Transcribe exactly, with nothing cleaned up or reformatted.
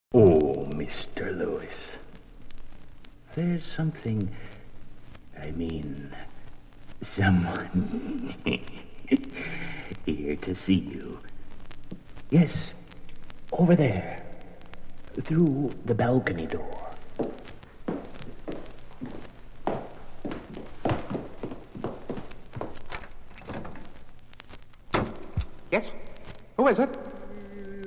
Oh, Mister Lewis. There's something... I mean... someone... here to see you. Yes, over there. Through the balcony door. Yes? Who is it?